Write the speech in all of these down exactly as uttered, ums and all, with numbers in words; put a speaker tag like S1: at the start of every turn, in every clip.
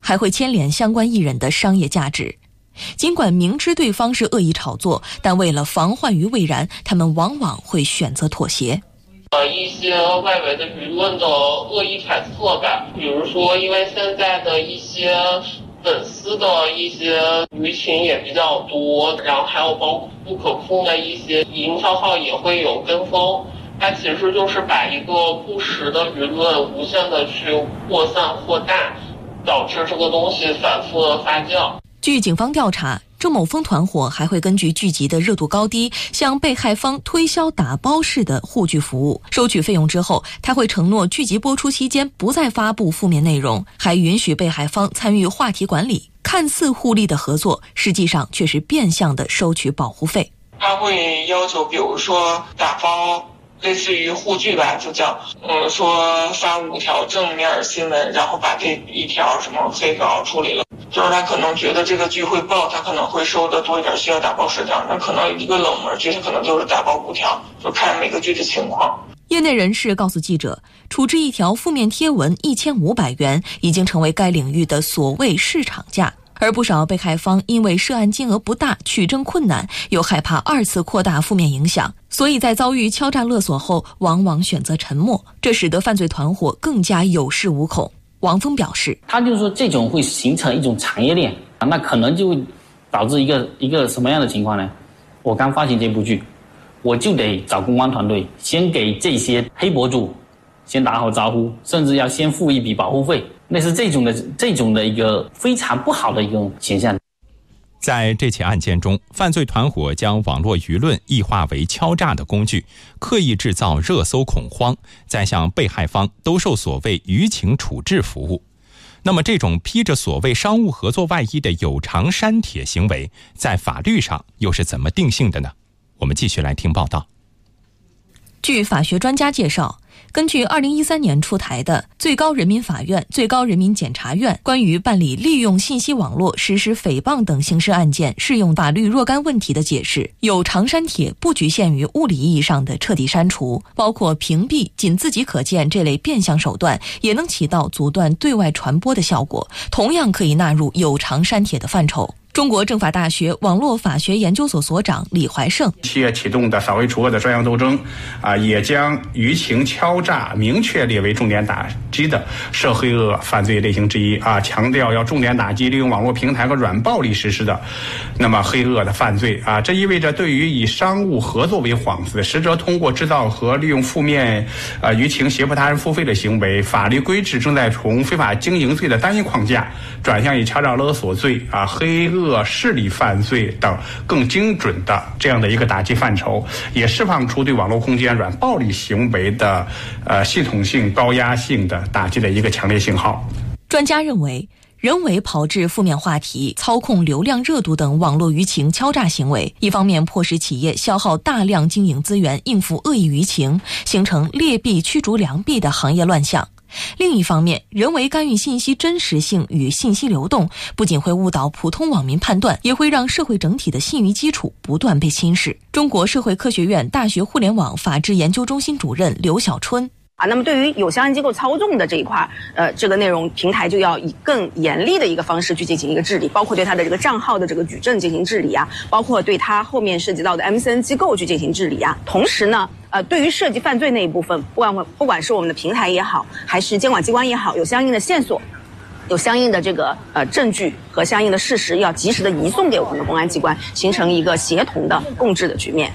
S1: 还会牵连相关艺人的商业价值。尽管明知对方是恶意炒作，但为了防患于未然，他们往往会选择妥协。
S2: 呃，一些外围的舆论的恶意揣测吧，比如说，因为现在的一些粉丝的一些舆情也比较多，然后还有包括不可控的一些营销号也会有跟风，它其实就是把一个不实的舆论无限的去扩散扩大，导致这个东西反复的发酵。
S1: 据警方调查，郑某峰团伙还会根据剧集的热度高低，向被害方推销打包式的护剧服务。收取费用之后，他会承诺剧集播出期间不再发布负面内容，还允许被害方参与话题管理。看似互利的合作，实际上却是变相的收取保护费。
S2: 他会要求，比如说打包类似于护剧吧，就叫嗯说发五条正面新闻，然后把这一条什么黑稿处理了。就是他可能觉得这个剧会爆，他可能会收的多一点，需要打包十条。那可能一个冷门剧，他可能就是打包五条，就看每个剧的情况。
S1: 业内人士告诉记者，处置一条负面贴文一千五百元，已经成为该领域的所谓市场价。而不少被害方因为涉案金额不大，取证困难，又害怕二次扩大负面影响，所以在遭遇敲诈勒索后，往往选择沉默，这使得犯罪团伙更加有恃无恐。王峰表示，
S3: 他就是说这种会形成一种产业链，那可能就导致一个一个什么样的情况呢？我刚发行这部剧，我就得找公关团队，先给这些黑博主先打好招呼，甚至要先付一笔保护费，那是这种的这种的一个非常不好的一种现象。
S4: 在这起案件中，犯罪团伙将网络舆论异化为敲诈的工具，刻意制造热搜恐慌，再向被害方兜售所谓舆情处置服务。那么这种披着所谓商务合作外衣的有偿删帖行为，在法律上又是怎么定性的呢？我们继续来听报道。
S1: 据法学专家介绍，根据二零一三年出台的最高人民法院、最高人民检察院关于办理利用信息网络实施诽谤等刑事案件适用法律若干问题的解释，有偿删帖不局限于物理意义上的彻底删除，包括屏蔽、仅自己可见这类变相手段，也能起到阻断对外传播的效果，同样可以纳入有偿删帖的范畴。中国政法大学网络法学研究所所长李怀胜，
S5: 企业启动的扫黑除恶的专项斗争啊，也将舆情敲诈明确列为重点打击的涉黑恶犯罪类型之一啊，强调要重点打击利用网络平台和软暴力实施的那么黑恶的犯罪啊。这意味着对于以商务合作为幌子，实则通过制造和利用负面啊舆情胁迫他人付费的行为，法律规制正在从非法经营罪的单一框架转向以敲诈勒索罪啊、黑恶恶势力犯罪等更精准的这样的一个打击范畴，也释放出对网络空间软暴力行为的呃系统性高压性的打击的一个强烈信号。
S1: 专家认为，人为炮制负面话题、操控流量热度等网络舆情敲诈行为，一方面迫使企业消耗大量经营资源应付恶意舆情，形成劣币驱逐良币的行业乱象；另一方面，人为干预信息真实性与信息流动，不仅会误导普通网民判断，也会让社会整体的信誉基础不断被侵蚀。中国社会科学院大学互联网法治研究中心主任刘小春
S6: 啊，那么对于有相关机构操纵的这一块，呃，这个内容平台就要以更严厉的一个方式去进行一个治理，包括对它的这个账号的这个举证进行治理啊，包括对它后面涉及到的 M C N 机构去进行治理啊。同时呢，呃，对于涉及犯罪那一部分，不管不管是我们的平台也好，还是监管机关也好，有相应的线索，有相应的这个呃证据和相应的事实，要及时的移送给我们的公安机关，形成一个协同的共治的局面。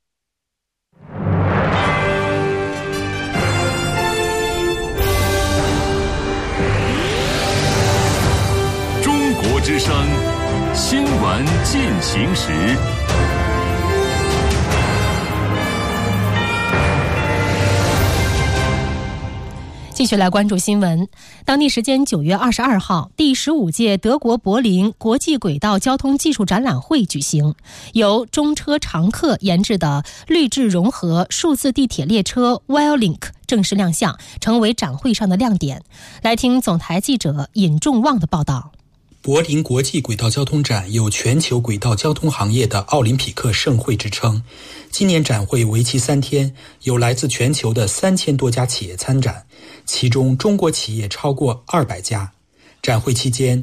S7: 之声新闻进行时，
S8: 继续来关注新闻。当地时间九月二十二号，第十五届德国柏林国际轨道交通技术展览会举行，由中车长客研制的滤质融合数字地铁列车 WellLink 正式亮相，成为展会上的亮点。来听总台记者尹仲旺的报道。
S9: 柏林国际轨道交通展有全球轨道交通行业的奥林匹克盛会之称。今年展会为期三天，有来自全球的三千多家企业参展，其中中国企业超过二百家。展会期间，